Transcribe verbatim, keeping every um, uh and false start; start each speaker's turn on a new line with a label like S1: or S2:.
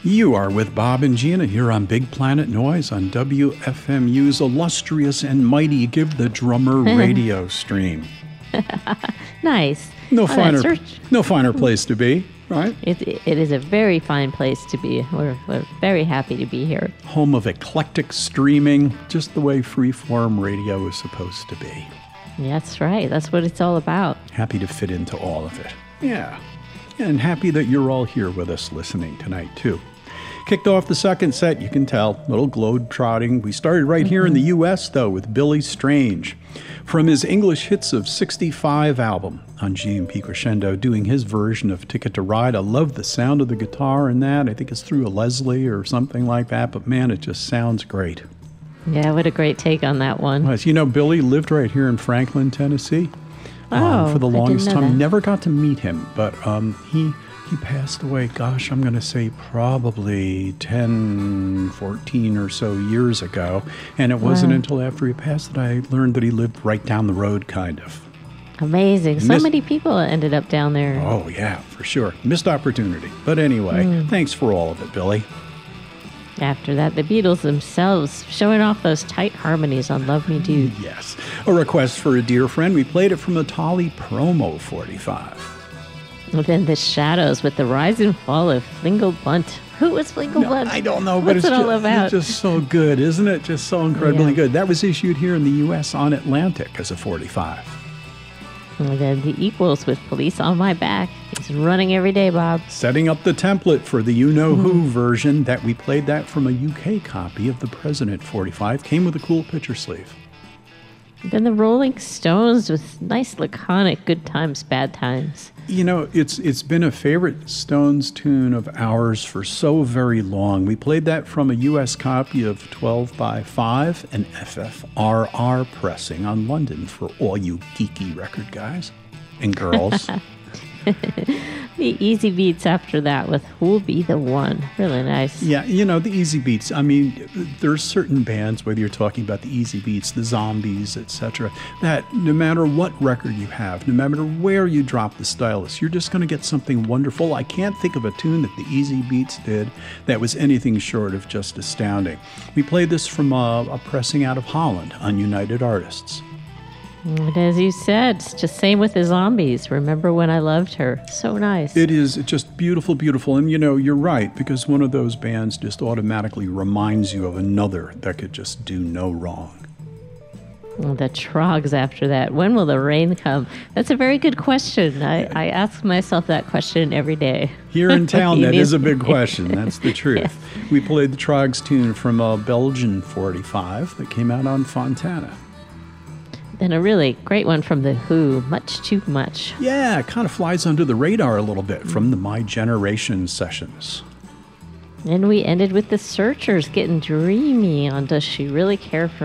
S1: You are with Bob and Gina here on Big Planet Noise on W F M U's illustrious and mighty Give the Drummer radio stream.
S2: Nice.
S1: No
S2: Oh,
S1: finer, no finer place to be, right?
S2: It, it is a very fine place to be. We're, we're very happy to be here.
S1: Home of eclectic streaming, just the way freeform radio is supposed to be.
S2: That's right. That's what it's all about.
S1: Happy to fit into all of it. Yeah. And happy that you're all here with us listening tonight, too. Kicked off the second set, you can tell, little globe-trotting. We started right here in the U S, though, with Billy Strange. From his English Hits of sixty-five album on G M P Crescendo, doing his version of Ticket to Ride. I love the sound of the guitar in that. I think it's through a Leslie or something like that, but man, it just sounds great.
S2: Yeah, what a great take on that one.
S1: Well, you know, Billy lived right here in Franklin, Tennessee.
S2: Oh,
S1: um, for the
S2: I
S1: longest
S2: didn't know
S1: time.
S2: that.
S1: Never got to meet him, but um, he he passed away, gosh, I'm going to say probably ten, fourteen or so years ago. And it wasn't
S2: Wow.
S1: until after he passed that I learned that he lived right down the road, kind of.
S2: Amazing. So
S1: Miss-
S2: many people ended up down there.
S1: Oh, yeah, for sure. Missed opportunity. But anyway,
S2: Mm.
S1: thanks for all of it, Billy.
S2: After that, the Beatles themselves showing off those tight harmonies on Love Me Do.
S1: Yes. A request for a dear friend. We played it from the Tolly Promo forty-five.
S2: And then the Shadows with the rise and fall of Flingle Blunt. Who was Flingle
S1: No,
S2: Blunt?
S1: I don't know, but
S2: What's
S1: it's
S2: it
S1: just,
S2: all about?
S1: it's just so good, isn't it? Just so incredibly
S2: Yeah.
S1: good. That was issued here in the U S on Atlantic as a forty-five.
S2: And then the Equals with Police on My Back. It's running every day, Bob.
S1: Setting up the template for the You Know Who version that we played that from a U K copy of the President forty-five. Came with a cool picture sleeve.
S2: Then the Rolling Stones with nice laconic good times, bad times.
S1: You know, it's it's been a favorite Stones tune of ours for so very long. We played that from a U S copy of twelve by five, an F F R R pressing on London for all you geeky record guys and girls.
S2: The Easy Beats after that with Who'll Be the One. Really nice.
S1: Yeah, you know, the Easy Beats. I mean, there's certain bands, whether you're talking about the Easy Beats, the Zombies, et cetera, that no matter what record you have, no matter where you drop the stylus, you're just going to get something wonderful. I can't think of a tune that the Easy Beats did that was anything short of just astounding. We played this from a, a pressing out of Holland on United Artists.
S2: And as you said, it's just same with the Zombies. Remember When I Loved Her. So nice.
S1: It is just beautiful, beautiful. And, you know, you're right, because one of those bands just automatically reminds you of another that could just do no wrong.
S2: Well, the Trogs after that. When will the rain come? That's a very good question. I, I ask myself that question every day.
S1: Here in town,
S2: You
S1: that
S2: need-
S1: is a big question. That's the truth.
S2: Yes.
S1: We played the Trogs tune from a Belgian forty-five that came out on Fontana.
S2: Then a really great one from The Who, Much Too Much.
S1: Yeah, it kind of flies under the radar a little bit from the My Generation sessions.
S2: And we ended with The Searchers getting dreamy on Does She Really Care for